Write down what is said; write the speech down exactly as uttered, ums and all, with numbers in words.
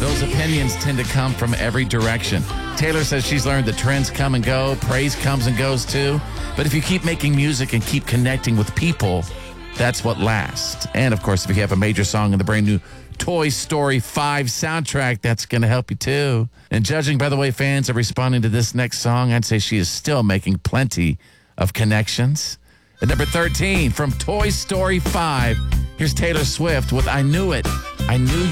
those opinions tend to come from every direction. Taylor says she's learned that trends come and go, praise comes and goes too. But if you keep making music and keep connecting with people, that's what lasts. And of course, if you have a major song in the brand new Toy Story five soundtrack, that's going to help you too. And judging by the way fans are responding to this next song, I'd say she is still making plenty of connections. At number thirteen, from Toy Story five, here's Taylor Swift with I Knew It. I Knew